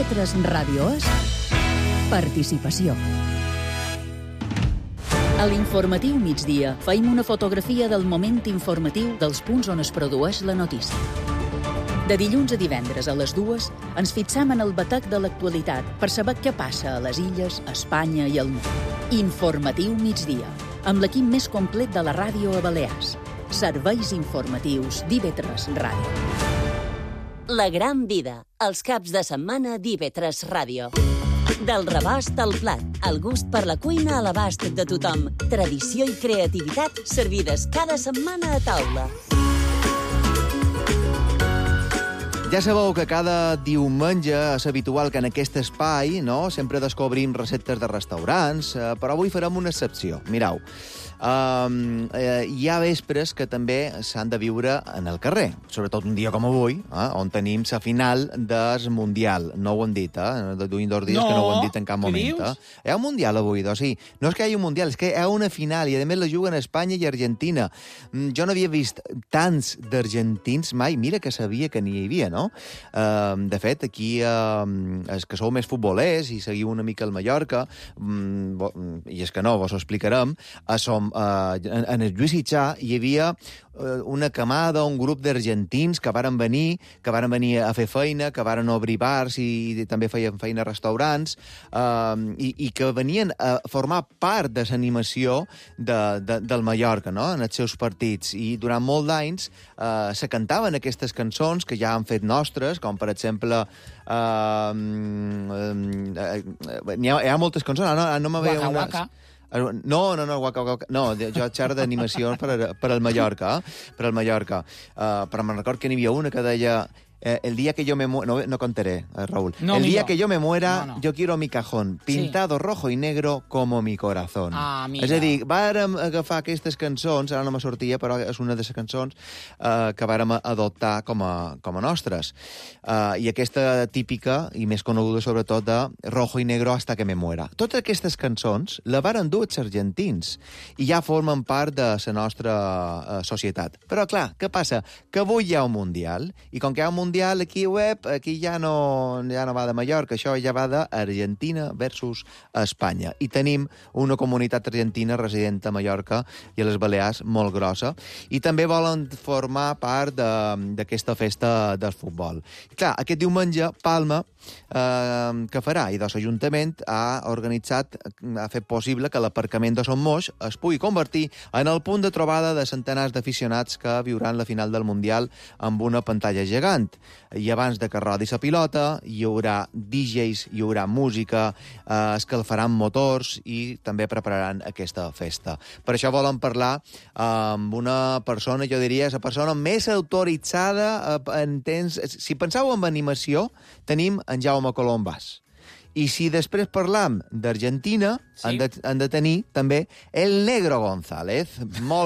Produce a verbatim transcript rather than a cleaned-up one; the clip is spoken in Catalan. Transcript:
I V tres Ràdio és participació. A l'informatiu migdia feim una fotografia del moment informatiu dels punts on es produeix la notícia. De dilluns a divendres a les dues ens fixam en el batec de l'actualitat per saber què passa a les illes, a Espanya i al món. Informatiu migdia, amb l'equip més complet de la ràdio a Balears. Serveis informatius d'I V tres Ràdio. La gran vida, els caps de setmana d'I V tres Ràdio. Del rebost al plat, el gust per la cuina a l'abast de tothom. Tradició i creativitat servides cada setmana a taula. Ja sabeu que cada diumenge és habitual que en aquest espai, no?, sempre descobrim receptes de restaurants, eh, però avui farem una excepció. Mireu, um, eh, hi ha vespres que també s'han de viure en el carrer, sobretot un dia com avui, eh, on tenim la final del Mundial. No ho han dit, eh? Duim dos dies no, que no ho han dit en cap moment. Eh? Hi ha un Mundial avui, doncs sí. No és que hi hagi un Mundial, és que hi ha una final, i a més la juguen Espanya i Argentina. Jo no havia vist tants d'argentins mai, mira que sabia que n'hi havia, no? Uh, de fet, aquí uh, és que sou més futbolers i seguiu una mica el Mallorca, um, bo, i és que no, vos ho explicarem, uh, som, uh, en, en el Lluís Itxà hi havia uh, una camada, un grup d'argentins que varen venir, que varen venir a fer feina, que varen obrir bars i, i també feien feina a restaurants, uh, i, i que venien a formar part de l'animació de, de, del Mallorca, no?, en els seus partits, i durant molt d'anys uh, se cantaven aquestes cançons que ja han fet nostres, com per exemple uh, uh, uh, hi, ha, hi ha moltes cançons, no, no me veia una... No, no, no, guaca, guaca, no, jo xerro d'animació per, per al Mallorca, per al Mallorca, uh, però me'n record que n'hi havia una que deia Eh, el día que yo me muera... No, no contaré, eh, Raúl. No, el día que yo me muera, no, no. yo quiero mi cajón pintado sí. rojo y negro como mi corazón. Ah, és a dir, vàrem agafar aquestes cançons, ara no me sortia, però és una de les cançons eh, que vàrem adoptar com a, com a nostres. Eh, I aquesta típica, i més coneguda sobretot, de rojo y negro hasta que me muera. Totes aquestes cançons la varen dur els argentins i ja formen part de la nostra eh, societat. Però, clar, què passa? Que avui hi ha un Mundial, i com que hi ha un Mundial Mundial aquí web, aquí ja no, ja no va de Mallorca, això ja va d'Argentina versus Espanya. I tenim una comunitat argentina resident a Mallorca i a les Balears molt grossa, i també volen formar part d'aquesta festa del futbol. I clar, aquest diumenge, Palma, eh, què farà? I doncs l'Ajuntament ha organitzat, ha fet possible que l'aparcament de Son Moix es pugui convertir en el punt de trobada de centenars d'aficionats que viuran la final del Mundial amb una pantalla gegant. I abans de que rodi la pilota hi haurà D Js, hi haurà música, eh, escalfaran motors i també prepararan aquesta festa. Per això volen parlar amb una persona, jo diria, la persona més autoritzada en temps... Si penseu en animació, tenim en Jaume Colombàs. I si després parlam d'Argentina, sí. han, de, han de tenir també el Negro González. Molt